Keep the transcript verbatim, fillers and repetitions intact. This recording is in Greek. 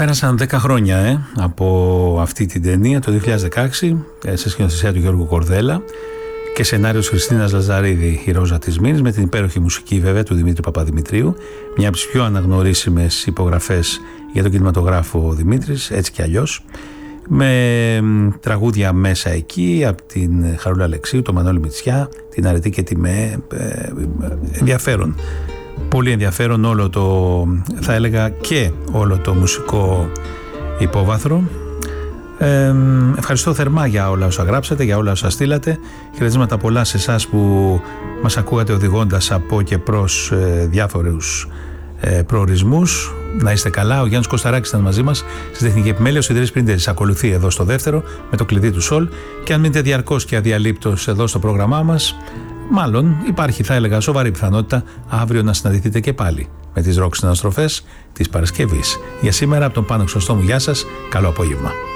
Πέρασαν δέκα χρόνια ε, από αυτή την ταινία, το δύο χιλιάδες δεκαέξι, σε σκηνοθεσία του Γιώργου Κορδέλα και σενάριο της Χριστίνας Λαζαρίδη, η Ρόζα της Μήνης, με την υπέροχη μουσική βέβαια του Δημήτρη Παπαδημητρίου, μια από τις πιο αναγνωρίσιμες υπογραφές για τον κινηματογράφο ο Δημήτρης, έτσι κι αλλιώς, με τραγούδια μέσα εκεί από την Χαρούλα Αλεξίου, τον Μανώλη Μητσιά, την Αρετή και τη ΜΕ, ε, ενδιαφέρον. Πολύ ενδιαφέρον όλο το, θα έλεγα και όλο το μουσικό υπόβαθρο. Ε, ευχαριστώ θερμά για όλα όσα γράψατε, για όλα όσα στείλατε. Χαιρετίσματα πολλά σε εσάς που μας ακούγατε οδηγώντας από και προς ε, διάφορους ε, προορισμούς. Να είστε καλά. Ο Γιάννης Κωσταράκης ήταν μαζί μας στη τεχνική επιμέλεια. Ο Σιδηρής Πριντέρης ακολουθεί εδώ στο δεύτερο με το κλειδί του Σολ. Και αν μείνετε διαρκώς και αδιαλείπτως εδώ στο πρόγραμμά μας, μάλλον υπάρχει, θα έλεγα, σοβαρή πιθανότητα αύριο να συναντηθείτε και πάλι με τις ροκ συναναστροφές της Παρασκευής. Για σήμερα από τον Πάνο Χρυσοστόμου, γεια σας, καλό απόγευμα.